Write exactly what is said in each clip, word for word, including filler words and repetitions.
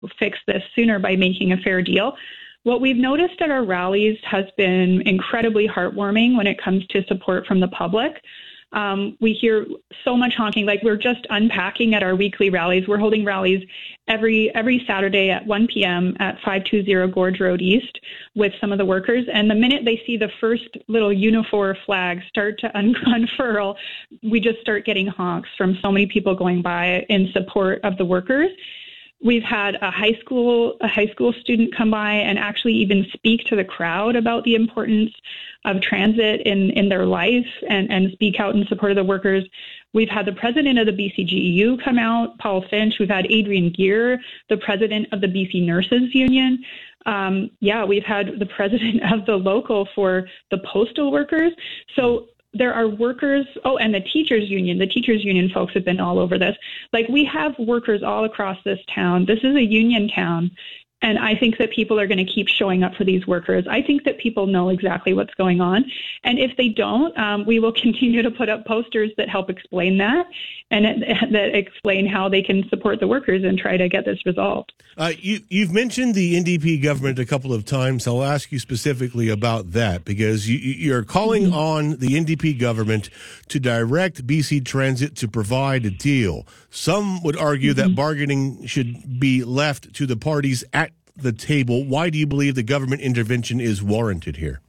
fix this sooner by making a fair deal. What we've noticed at our rallies has been incredibly heartwarming when it comes to support from the public. Um, we hear so much honking, like we're just unpacking at our weekly rallies. We're holding rallies every every Saturday at one p.m. at five twenty Gorge Road East with some of the workers. And the minute they see the first little uniform flag start to un- unfurl, we just start getting honks from so many people going by in support of the workers. We've had a high school a high school student come by and actually even speak to the crowd about the importance of transit in, in their life and, and speak out in support of the workers. We've had the president of the B C G E U come out, Paul Finch. We've had Adrian Gear, the president of the B C Nurses Union. Um, yeah, we've had the president of the local for the postal workers. So there are workers, oh, and the teachers union. The teachers union folks have been all over this. Like, we have workers all across this town. This is a union town. And I think that people are going to keep showing up for these workers. I think that people know exactly what's going on. And if they don't, um, we will continue to put up posters that help explain that and it, that explain how they can support the workers and try to get this resolved. Uh, you, you've mentioned the N D P government a couple of times. I'll ask you specifically about that because you, you're calling mm-hmm. on the N D P government to direct B C Transit to provide a deal. Some would argue mm-hmm. that bargaining should be left to the parties at the table. Why do you believe the government intervention is warranted here?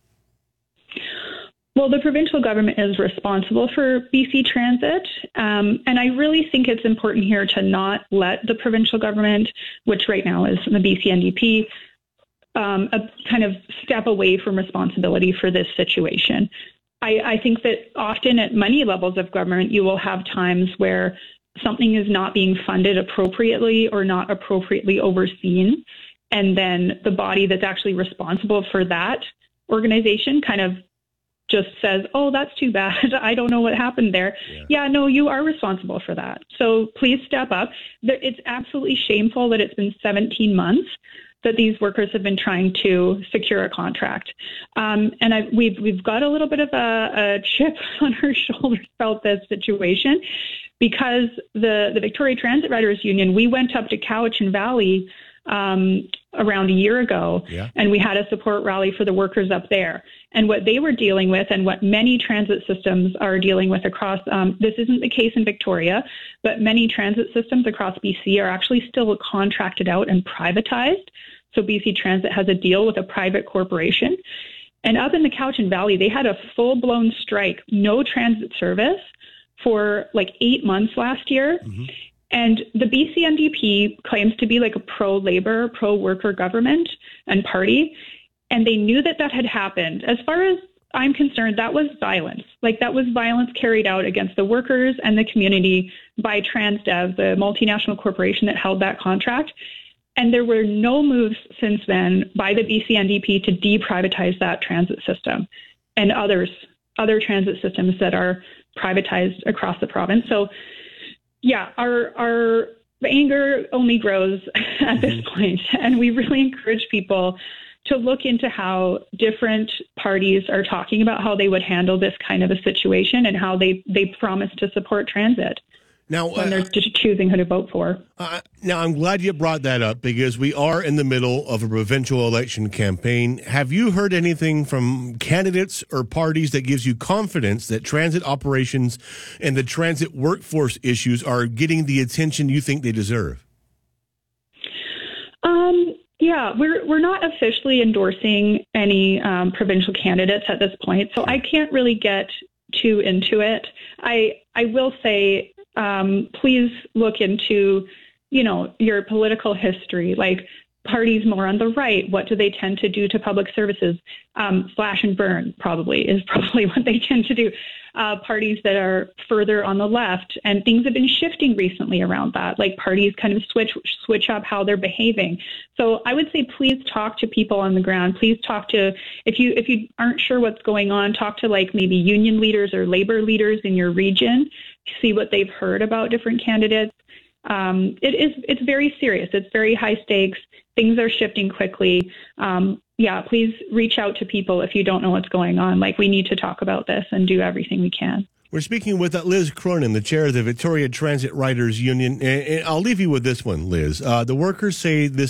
Well, the provincial government is responsible for B C Transit, um, and I really think it's important here to not let the provincial government, which right now is the B C N D P, um, a kind of step away from responsibility for this situation. I, I think that often at many levels of government, you will have times where something is not being funded appropriately or not appropriately overseen, and then the body that's actually responsible for that organization kind of just says, oh, that's too bad. I don't know what happened there. Yeah. yeah, no, you are responsible for that. So please step up. It's absolutely shameful that it's been seventeen months that these workers have been trying to secure a contract. Um, and I, we've we've got a little bit of a, a chip on our shoulders about this situation because the, the Victoria Transit Riders Union, we went up to Cowichan Valley um, around a year ago, yeah. and we had a support rally for the workers up there. And what they were dealing with and what many transit systems are dealing with across, um, this isn't the case in Victoria, but many transit systems across B C are actually still contracted out and privatized. So B C Transit has a deal with a private corporation. And up in the Cowichan Valley, they had a full-blown strike, no transit service for like eight months last year. Mm-hmm. And the B C N D P claims to be like a pro-labor, pro-worker government and party. And they knew that that had happened. As far as I'm concerned, that was violence. Like that was violence carried out against the workers and the community by Transdev, the multinational corporation that held that contract. And there were no moves since then by the B C N D P to deprivatize that transit system and others, other transit systems that are privatized across the province. So, yeah, our our anger only grows at this mm-hmm. point, and we really encourage people to look into how different parties are talking about how they would handle this kind of a situation and how they, they promise to support transit now, when uh, they're just choosing who to vote for. Uh, now, I'm glad you brought that up because we are in the middle of a provincial election campaign. Have you heard anything from candidates or parties that gives you confidence that transit operations and the transit workforce issues are getting the attention you think they deserve? Um. Yeah, we're we're not officially endorsing any um, provincial candidates at this point, so I can't really get too into it. I I will say, um, please look into, you know, your political history, like parties more on the right. What do they tend to do to public services? Um, slash and burn probably is probably what they tend to do. Uh, parties that are further on the left, and things have been shifting recently around that. Like parties kind of switch switch up how they're behaving. So I would say please talk to people on the ground. Please talk to, if you if you aren't sure what's going on, talk to like maybe union leaders or labor leaders in your region. See what they've heard about different candidates. Um, it is it's very serious. It's very high stakes. Things are shifting quickly. Um, yeah, please reach out to people if you don't know what's going on. Like, we need to talk about this and do everything we can. We're speaking with uh, Liz Cronin, the chair of the Victoria Transit Riders Union. And, and I'll leave you with this one, Liz. Uh, the workers say this